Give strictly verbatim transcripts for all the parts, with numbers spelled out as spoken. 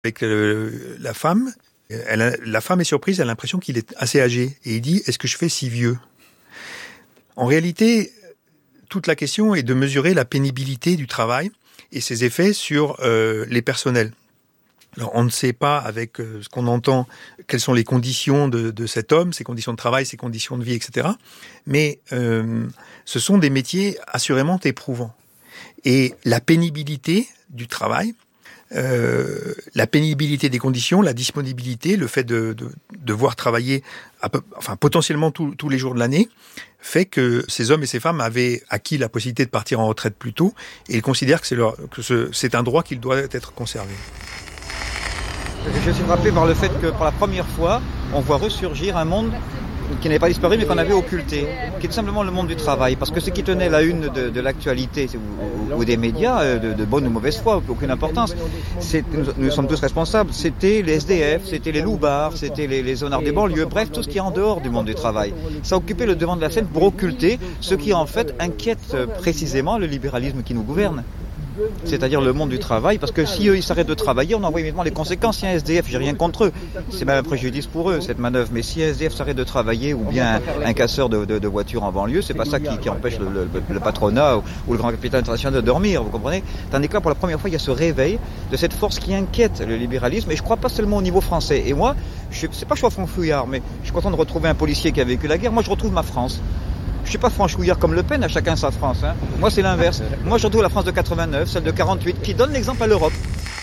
Avec le, la femme, elle a, la femme est surprise, elle a l'impression qu'il est assez âgé. Et il dit, est-ce que je fais si vieux ? En réalité, toute la question est de mesurer la pénibilité du travail et ses effets sur euh, les personnels. Alors, on ne sait pas, avec euh, ce qu'on entend, quelles sont les conditions de, de cet homme, ses conditions de travail, ses conditions de vie, et cetera. Mais euh, ce sont des métiers assurément éprouvants. Et la pénibilité du travail, euh, la pénibilité des conditions, la disponibilité, le fait de, de, de devoir travailler à peu, enfin, potentiellement tous, tous les jours de l'année, fait que ces hommes et ces femmes avaient acquis la possibilité de partir en retraite plus tôt, et ils considèrent que c'est, leur, que ce, c'est un droit qui doit être conservé. Je suis frappé par le fait que pour la première fois, on voit ressurgir un monde qui n'avait pas disparu mais qu'on avait occulté, qui est tout simplement le monde du travail. Parce que ce qui tenait la une de, de l'actualité ou, ou des médias, de, de bonne ou mauvaise foi, aucune importance, c'est, nous, nous sommes tous responsables, c'était les S D F, c'était les loupards, c'était les, les zonards des banlieues, bref, tout ce qui est en dehors du monde du travail. Ça occupait le devant de la scène pour occulter ce qui en fait inquiète précisément le libéralisme qui nous gouverne. C'est-à-dire le monde du travail, parce que si eux ils s'arrêtent de travailler, on en voit immédiatement les conséquences. Si un S D F, j'ai rien contre eux, c'est même un préjudice pour eux cette manœuvre, mais si un S D F s'arrête de travailler ou bien un, un casseur de, de, de voitures en banlieue, c'est pas ça qui, qui empêche le, le, le patronat ou, ou le grand capital international de dormir, vous comprenez ? Tandis que là, pour la première fois, il y a ce réveil de cette force qui inquiète le libéralisme, et je crois pas seulement au niveau français. Et moi, je c'est pas que je sois franchouillard, mais je suis content de retrouver un policier qui a vécu la guerre. Moi, je retrouve ma France. Je suis pas franchouillard comme Le Pen, à chacun sa France. Hein. Moi, c'est l'inverse. Moi, je retrouve la France de quatre-vingt-neuf, celle de quarante-huit, qui donne l'exemple à l'Europe.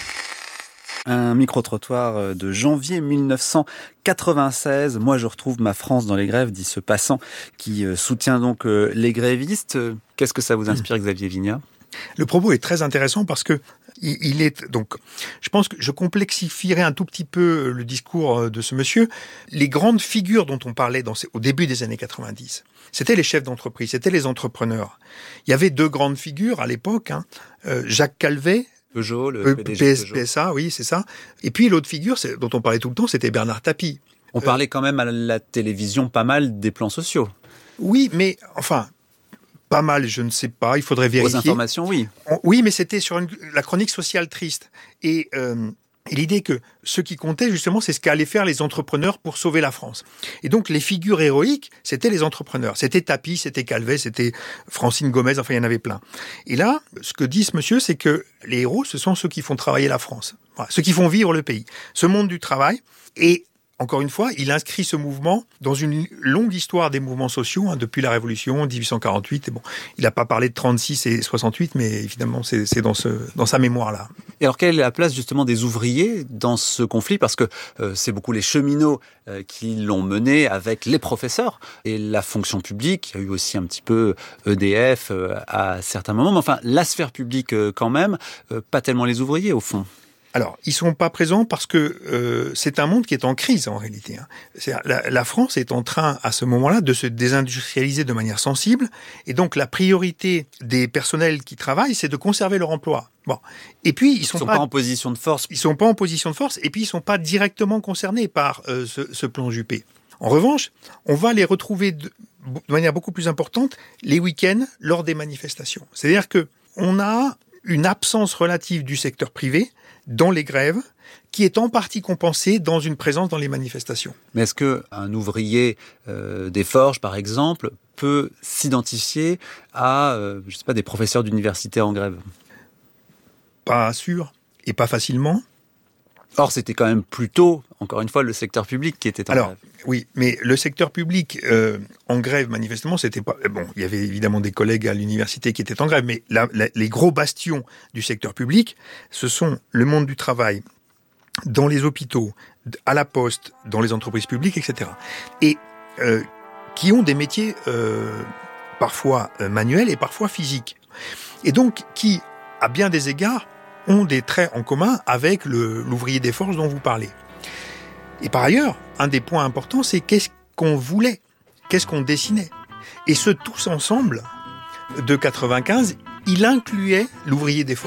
Un micro-trottoir de janvier mille neuf cent quatre-vingt-seize. Moi, je retrouve ma France dans les grèves, dit ce passant qui soutient donc les grévistes. Qu'est-ce que ça vous inspire, Xavier Vignat ? Le propos est très intéressant parce que il est donc. Je pense que je complexifierai un tout petit peu le discours de ce monsieur. Les grandes figures dont on parlait dans ces, au début des années quatre-vingt-dix, c'était les chefs d'entreprise, c'était les entrepreneurs. Il y avait deux grandes figures à l'époque, hein, euh, Jacques Calvet. Peugeot, le P D G Peugeot. P S A, oui, c'est ça. Et puis l'autre figure, c'est, dont on parlait tout le temps, c'était Bernard Tapie. On euh, parlait quand même à la télévision pas mal des plans sociaux. Oui, mais enfin. Pas mal, je ne sais pas, il faudrait vérifier. Aux informations, oui. On, oui, mais c'était sur une, la chronique sociale triste. Et, euh, et l'idée que ce qui comptait, justement, c'est ce qu'allaient faire les entrepreneurs pour sauver la France. Et donc, les figures héroïques, c'était les entrepreneurs. C'était Tapie, c'était Calvet, c'était Francine Gomez, enfin, il y en avait plein. Et là, ce que dit ce monsieur, c'est que les héros, ce sont ceux qui font travailler la France. Voilà, ceux qui font vivre le pays. Ce monde du travail. Et encore une fois, il inscrit ce mouvement dans une longue histoire des mouvements sociaux, hein, depuis la Révolution, dix-huit cent quarante-huit. Et bon, il n'a pas parlé de trente-six et soixante-huit, mais évidemment, c'est, c'est dans, ce, dans sa mémoire-là. Et alors, quelle est la place justement des ouvriers dans ce conflit ? Parce que euh, c'est beaucoup les cheminots euh, qui l'ont mené avec les professeurs et la fonction publique. Il y a eu aussi un petit peu E D F euh, à certains moments. Mais enfin, la sphère publique euh, quand même, euh, pas tellement les ouvriers au fond. Alors, ils sont pas présents parce que euh, c'est un monde qui est en crise en réalité. Hein. C'est, la, la France est en train, à ce moment-là, de se désindustrialiser de manière sensible, et donc la priorité des personnels qui travaillent, c'est de conserver leur emploi. Bon, et puis ils sont, ils sont pas, pas en position de force. Ils sont pas en position de force, et puis ils sont pas directement concernés par euh, ce, ce plan Juppé. En revanche, on va les retrouver de, de manière beaucoup plus importante les week-ends lors des manifestations. C'est-à-dire que on a une absence relative du secteur privé dans les grèves, qui est en partie compensée dans une présence dans les manifestations. Mais est-ce qu'un ouvrier euh, des forges, par exemple, peut s'identifier à, euh, je sais pas, des professeurs d'université en grève ? Pas sûr, et pas facilement. Or, c'était quand même plutôt, encore une fois, le secteur public qui était en Alors, grève. Oui, mais le secteur public euh, en grève, manifestement, c'était pas... Bon, il y avait évidemment des collègues à l'université qui étaient en grève, mais la, la, les gros bastions du secteur public, ce sont le monde du travail, dans les hôpitaux, à la poste, dans les entreprises publiques, et cetera. Et euh, qui ont des métiers euh, parfois euh, manuels et parfois physiques. Et donc, qui, à bien des égards, ont des traits en commun avec le, l'ouvrier des forges dont vous parlez. Et par ailleurs, un des points importants, c'est qu'est-ce qu'on voulait, qu'est-ce qu'on dessinait. Et ce tous ensemble, de quatre-vingt-quinze, il incluait l'ouvrier des forges.